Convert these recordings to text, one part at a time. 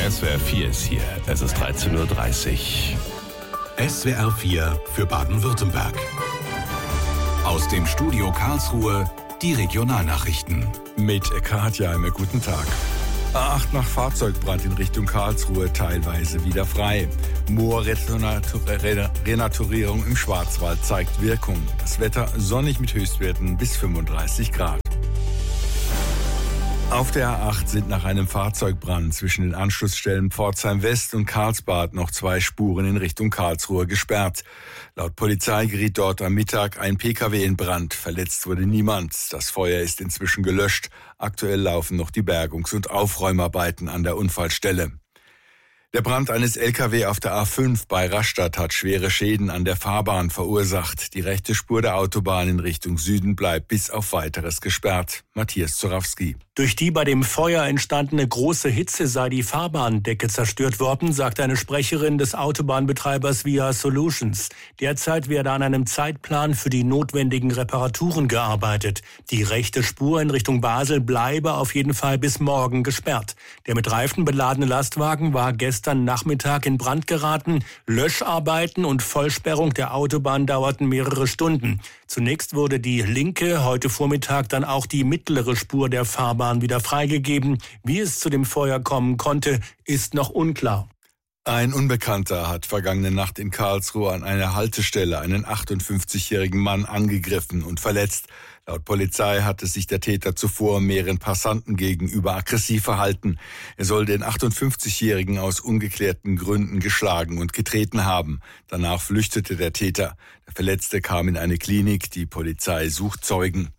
SWR 4 ist hier. Es ist 13.30 Uhr. SWR 4 für Baden-Württemberg. Aus dem Studio Karlsruhe die Regionalnachrichten. Mit Katja, einen guten Tag. A8 nach Fahrzeugbrand in Richtung Karlsruhe teilweise wieder frei. Moorrenaturierung im Schwarzwald zeigt Wirkung. Das Wetter sonnig mit Höchstwerten bis 35 Grad. Auf der A8 sind nach einem Fahrzeugbrand zwischen den Anschlussstellen Pforzheim West und Karlsbad noch 2 Spuren in Richtung Karlsruhe gesperrt. Laut Polizei geriet dort am Mittag ein Pkw in Brand. Verletzt wurde niemand. Das Feuer ist inzwischen gelöscht. Aktuell laufen noch die Bergungs- und Aufräumarbeiten an der Unfallstelle. Der Brand eines Lkw auf der A5 bei Rastatt hat schwere Schäden an der Fahrbahn verursacht. Die rechte Spur der Autobahn in Richtung Süden bleibt bis auf Weiteres gesperrt. Matthias Zorawski. Durch die bei dem Feuer entstandene große Hitze sei die Fahrbahndecke zerstört worden, sagt eine Sprecherin des Autobahnbetreibers Via Solutions. Derzeit werde an einem Zeitplan für die notwendigen Reparaturen gearbeitet. Die rechte Spur in Richtung Basel bleibe auf jeden Fall bis morgen gesperrt. Der mit Reifen beladene Lastwagen war gestern Nachmittag in Brand geraten. Löscharbeiten und Vollsperrung der Autobahn dauerten mehrere Stunden. Zunächst wurde die linke, heute Vormittag dann auch die mittlere Spur der Fahrbahn wieder freigegeben. Wie es zu dem Feuer kommen konnte, ist noch unklar. Ein Unbekannter hat vergangene Nacht in Karlsruhe an einer Haltestelle einen 58-jährigen Mann angegriffen und verletzt. Laut Polizei hatte sich der Täter zuvor mehreren Passanten gegenüber aggressiv verhalten. Er soll den 58-jährigen aus ungeklärten Gründen geschlagen und getreten haben. Danach flüchtete der Täter. Der Verletzte kam in eine Klinik. Die Polizei sucht Zeugen.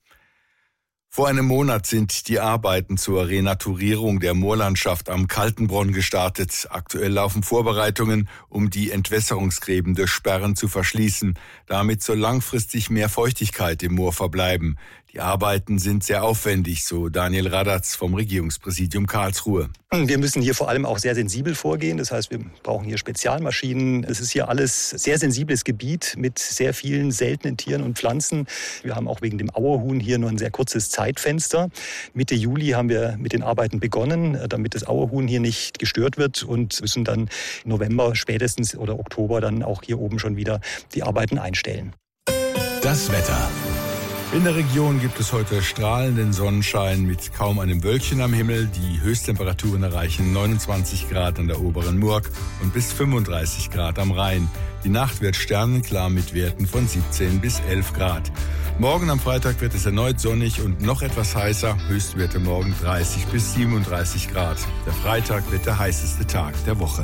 Vor einem Monat sind die Arbeiten zur Renaturierung der Moorlandschaft am Kaltenbronn gestartet. Aktuell laufen Vorbereitungen, um die Entwässerungsgräben durch Sperren zu verschließen. Damit soll langfristig mehr Feuchtigkeit im Moor verbleiben. Die Arbeiten sind sehr aufwendig, so Daniel Radatz vom Regierungspräsidium Karlsruhe. Wir müssen hier vor allem auch sehr sensibel vorgehen. Das heißt, wir brauchen hier Spezialmaschinen. Es ist hier alles sehr sensibles Gebiet mit sehr vielen seltenen Tieren und Pflanzen. Wir haben auch wegen dem Auerhuhn hier nur ein sehr kurzes Zeitfenster. Mitte Juli haben wir mit den Arbeiten begonnen, damit das Auerhuhn hier nicht gestört wird, und müssen dann November spätestens oder Oktober dann auch hier oben schon wieder die Arbeiten einstellen. Das Wetter. In der Region gibt es heute strahlenden Sonnenschein mit kaum einem Wölkchen am Himmel. Die Höchsttemperaturen erreichen 29 Grad an der oberen Murg und bis 35 Grad am Rhein. Die Nacht wird sternenklar mit Werten von 17 bis 11 Grad. Morgen am Freitag wird es erneut sonnig und noch etwas heißer. Höchstwerte morgen 30 bis 37 Grad. Der Freitag wird der heißeste Tag der Woche.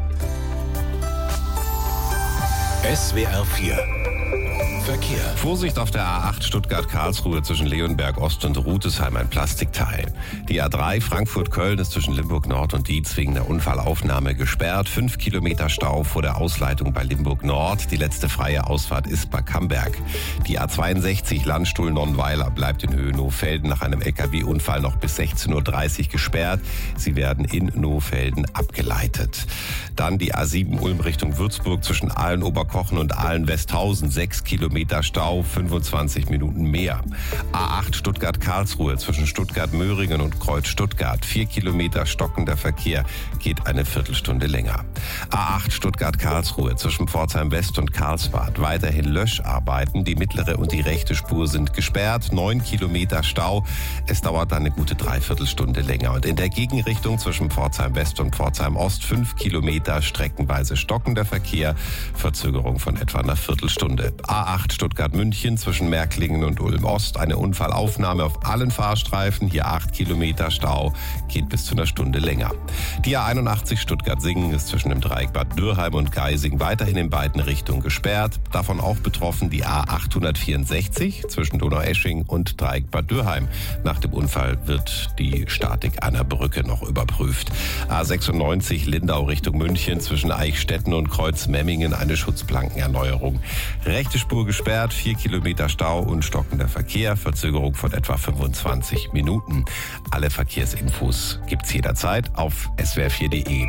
SWR 4 Verkehr. Vorsicht auf der A8 Stuttgart-Karlsruhe zwischen Leonberg Ost und Rutesheim, ein Plastikteil. Die A3 Frankfurt-Köln ist zwischen Limburg Nord und Dietz wegen der Unfallaufnahme gesperrt. 5 Kilometer Stau vor der Ausleitung bei Limburg Nord. Die letzte freie Ausfahrt ist bei Camberg. Die A62 Landstuhl-Nonnweiler bleibt in Höhe Nohfelden nach einem LKW-Unfall noch bis 16.30 Uhr gesperrt. Sie werden in Nohfelden abgeleitet. Dann die A7 Ulm Richtung Würzburg zwischen Aalen-Oberkochen und Aalen-Westhausen. 6 Kilometer Stau, 25 Minuten mehr. A8 Stuttgart-Karlsruhe zwischen Stuttgart-Möhringen und Kreuz-Stuttgart. 4 Kilometer stockender Verkehr, geht eine Viertelstunde länger. A8 Stuttgart-Karlsruhe zwischen Pforzheim West und Karlsbad. Weiterhin Löscharbeiten. Die mittlere und die rechte Spur sind gesperrt. 9 Kilometer Stau. Es dauert eine gute Dreiviertelstunde länger. Und in der Gegenrichtung zwischen Pforzheim West und Pforzheim Ost 5 Kilometer streckenweise stockender Verkehr. Verzögerung von etwa einer Viertelstunde. A8 Stuttgart-München zwischen Märklingen und Ulm-Ost. Eine Unfallaufnahme auf allen Fahrstreifen. Hier 8 Kilometer Stau. Geht bis zu einer Stunde länger. Die A81 Stuttgart-Singen ist zwischen dem Dreieck Bad Dürrheim und Geising weiterhin in beiden Richtungen gesperrt. Davon auch betroffen die A864 zwischen Donaueschingen und Dreieck Bad Dürrheim. Nach dem Unfall wird die Statik einer Brücke noch überprüft. A96 Lindau Richtung München zwischen Eichstätten und Kreuz-Memmingen eine Schutzplankenerneuerung. Rechte Spur gesperrt, 4 Kilometer Stau und stockender Verkehr, Verzögerung von etwa 25 Minuten. Alle Verkehrsinfos gibt's jederzeit auf swr4.de.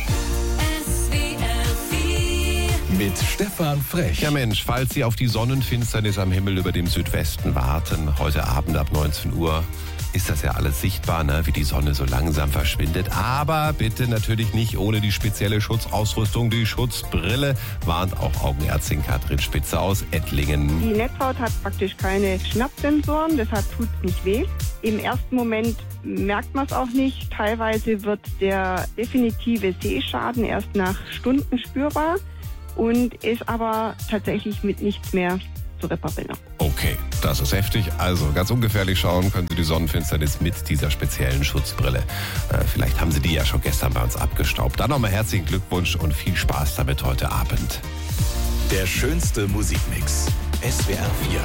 Mit Stefan Frech. Ja Mensch, falls Sie auf die Sonnenfinsternis am Himmel über dem Südwesten warten, heute Abend ab 19 Uhr ist das ja alles sichtbar, ne? Wie die Sonne so langsam verschwindet. Aber bitte natürlich nicht ohne die spezielle Schutzausrüstung, die Schutzbrille, warnt auch Augenärztin Katrin Spitzer aus Ettlingen. Die Netzhaut hat praktisch keine Schnappsensoren, deshalb tut es nicht weh. Im ersten Moment merkt man es auch nicht. Teilweise wird der definitive Sehschaden erst nach Stunden spürbar und ist aber tatsächlich mit nichts mehr zu reparieren. Okay, das ist heftig. Also ganz ungefährlich schauen können Sie die Sonnenfinsternis mit dieser speziellen Schutzbrille. Vielleicht haben Sie die ja schon gestern bei uns abgestaubt. Dann nochmal herzlichen Glückwunsch und viel Spaß damit heute Abend. Der schönste Musikmix. SWR 4.